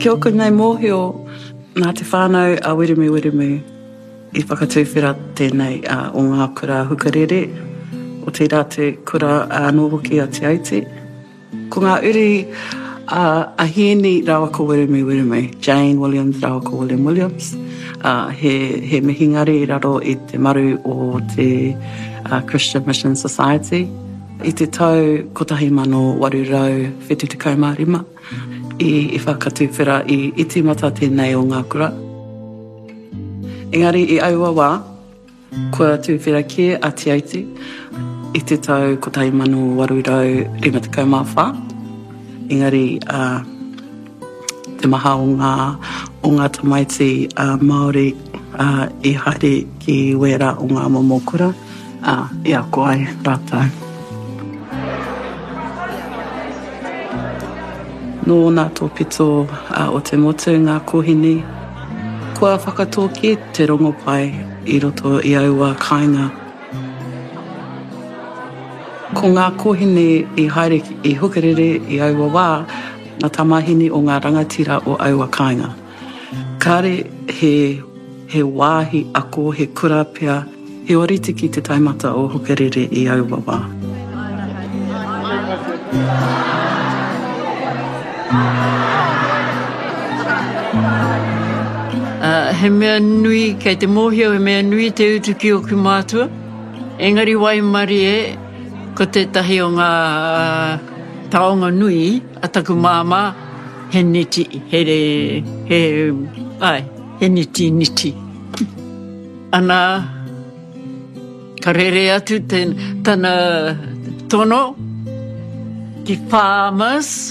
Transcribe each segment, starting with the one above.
Kia oko nei mōhio, nā te whānau a Wiremu I whakatūwhera tēnei o ngā kura hukarere, o te rā te kura anō hoki a te aute. Ko ngā uri a hieni rawa ko Wiremu, Jane Williams rawa ko Williams. He mihingari raro I te maru o te Christian Mission Society. I te tau 1875 I whakatūwhera I itimata tēnei o ngā kura. Engari I aua wā, kua tūwhera kia a te aute I te tau 1854. Engari te maha o ngā tamaiti Māori I haere ki wera o ngā momokura. Ia koai rātou. Nō nā tōpito o te motu ngā kohini, kua whakatōki te rongo pai I roto I aua kāinga. Ko ngā kohini I haere I hukarere I aua wā, nā tamahini o ngā rangatira o aua kāinga. Kāre he wāhi ako, he kura pia, he oritiki te taimata o hukarere I aua wā. He mea nui, kei te mōhio, he mea nui te utuki o ku mātua. Engari wai mari ko te tahi o ngā taonga nui, a taku māma, he niti, he niti. Ana, ka rere atu tana tono, ki farmers,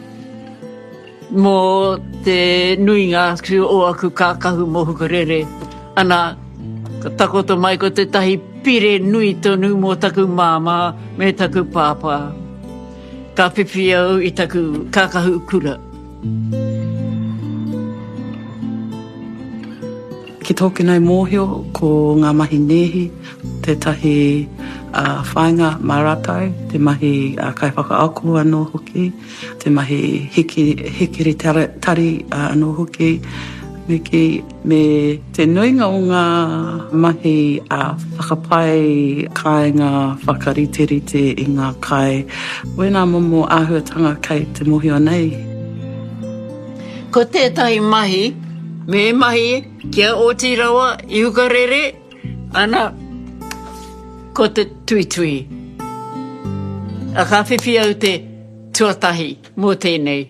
mō te nui ngā o aku kākahu mō hukarere. Ana, ka takoto mai ko te tahi pire nui tonu mō taku māma me taku pāpā. Ka whiwhi au I taku kākahu kura. Ki tōku nei mōhio ko ngā mahi nehi, te tahi whainga maratai, te mahi kai whakaako anō hoki, te mahi hikiri tari anō hoki, me te nuinga o ngā mahi whakapai kāinga whakariterite I ngā kai, wena momo āhuatanga kei te mōhio nei. Ko tētahi mahi, me mahi kia Otirawa I hukarere, ana ko te tuitui. A ka whiwhi au te tuatahi mō tēnei.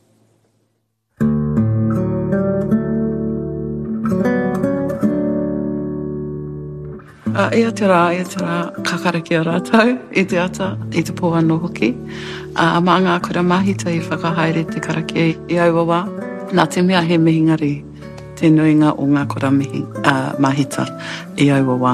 Ia te rā, kakariki o rātou, I te ata, I te pō anō hoki. Mā ngā kura mahita I whakahaere te karakia I aua wā. Nā te mea he mihingari, te nuinga o ngā kura mahita I aua wā.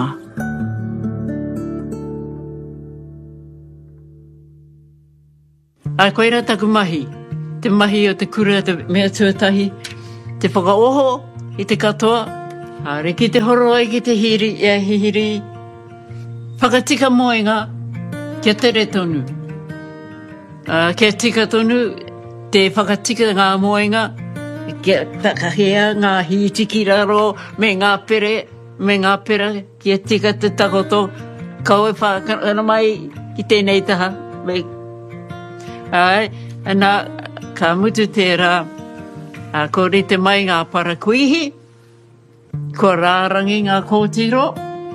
Ai koe rā taku mahi, te mahi o te kura te mea tuatahi, te whakaoho I te katoa, haere ki te horo ai ki te hiri, hihiri, whakatika moenga, kia tere tonu. Kia tika tonu, te whakatika ngā moenga, kia takahea ngā hitiki raro, me ngā pera, kia tika te takoto, kaue whakana mai ki tēnei taha, Ai, ana ka mutu tērā, ko rete mai ngā parakuihi, ko rārangi ngā kōtiro.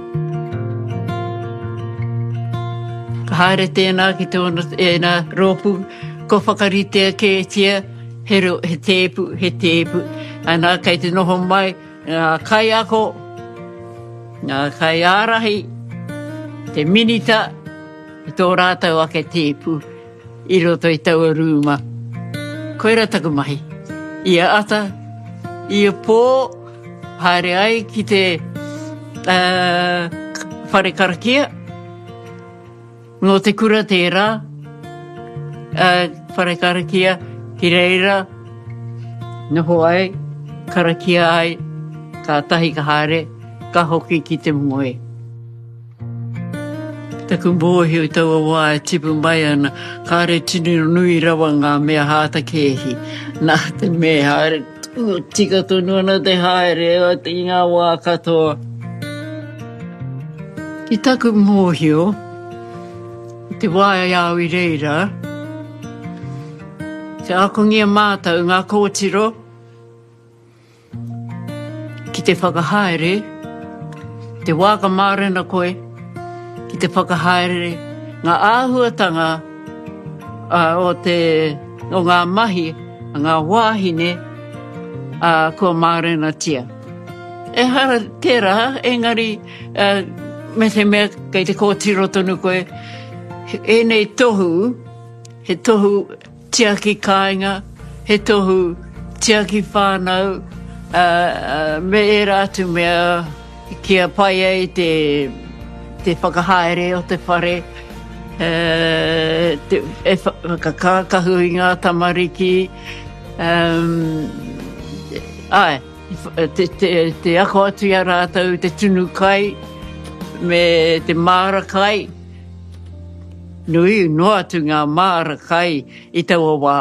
Ka haere tēnā ki tōna rōpu, ko whakaritea ke tia, he tēpu. Ana kei te noho mai, ngā kai ako, ngā kai ārahi, te minita, tō rātau ake tēpu. I roto I taua rūma. Koe rā taku mahi. Ia ata, ia pō, haere ai ki te whare karakia. Nō te kura tērā, whare karakia, ki reira, noho ai, karakia ai, ka tahi ka haere, ka hoki ki te moe. Taku mōhi o taua wā e tipu mai ana, ka re tini nui rawa ngā mea hāta kehi. Nā te mea haere, tika tonu ana te haere o te inga wā katoa. I taku mōhio, te wāia au I reira, te akongia mātau ngā kōtiro, ki te whakahaere, te wāka mārena koe, ki te whakahaere, ngā āhuatanga o ngā mahi, ngā wāhine, kua mārena tia. E hara tērā, engari, me te mea kei te kōtiro tonu koe, e nei tohu, he tohu tia ki kāinga, he tohu tia ki whānau, me e rātu mea kia pai ai te whakahaere o te whare, e whakakahu I ngā tamariki, te ako atu ia rātau, te tunu kai, me te māra kai. Nui no atu ngā māra kai I taua wā.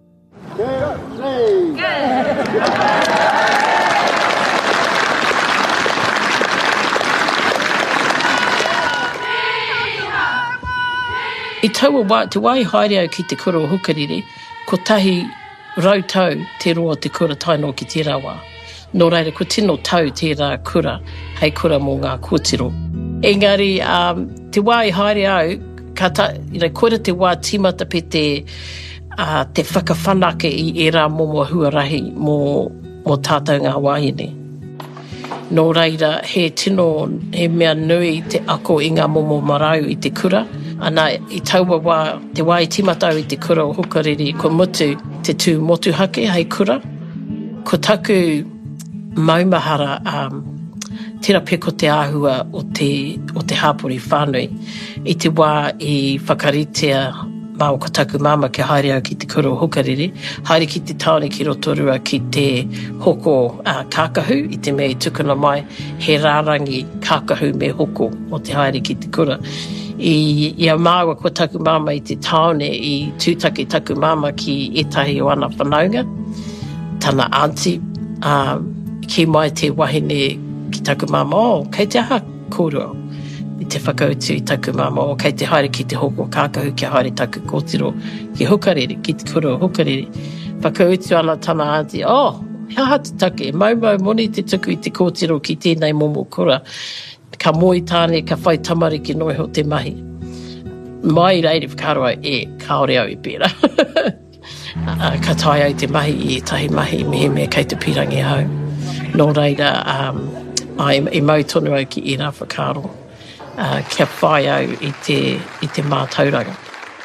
I taua wā, te wai haere au ki te kura o Hukarere, ko tahi rautau te roa te kura taino ki tērā wā. Nō reira, ko tino tau tērā kura, hei kura mō ngā kōtiro. Engari, te wai haere au, koira te wā timata pe te whakawhanake I rā momo huarahi mō tātou ngā wāhine. Nō reira, he tino, he mea nui te ako I ngā momo marau I te kura, ana I taua wā, te wā I timatau I te kura o Hukarere, ko mutu te tū motuhake hei kura, ko taku maumahara tira peko te āhua o te hāpori whānui I te wā I whakaritea mā o taku māma ke haere au ki te kura o Hukarere, haere ki te taone ki rotorua ki te hoko kākahu I te mea I tukuna mai, he rārangi kākahu me hoko o te haere ki te kura. Ia māua ko taku māma I te taone I tūtake taku māma ki etahi o ana whanaunga, tana auntie, ki mai te wahine ki taku māma, kei te aha kōrua I te whakautu I taku māma, kei te haere ki te hoko kākahu ki haere taku kōtiro ki Hukarere, ki te kura o Hukarere. Whakautu ana tana auntie, hea hatu take, maumau moni te tuku I te kōtiro ki tēnei momo kura, ka moi tāne, ka whai tamariki noi ho te mahi. Mai reiri whakaroa kaore au I pēra. Ka tai au te mahi I tahi mahi mehe mea kei te pirangi hau. Nō reira, I mau tonu au ki I rā whakaro. Kia whai au I te mātauranga.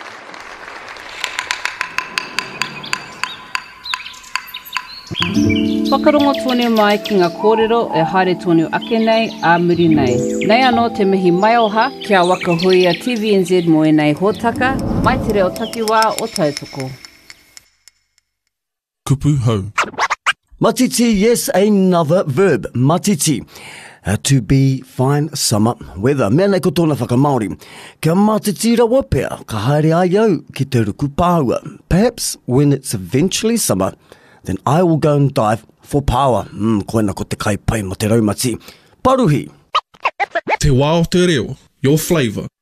Whakarongo tonu mai ki ngā kōrero e haere tonu ake nei, a muri nei. Nei anō te mihi mai oha, kia wakahoia TVNZ mo e nei hōtaka, mai te reo takiwā o tautoko. Kupu hau. Matiti, yes, another verb. Matiti. To be fine summer weather. Mea nei ko tōna whakamaori. Kia matiti rawa pea, ka haere ai au ki te ruku pāua. Perhaps when it's eventually summer, then I will go and dive for power. Koina ko te kai pai mo te raumati. Paruhi. Te wā o te reo, your flavour.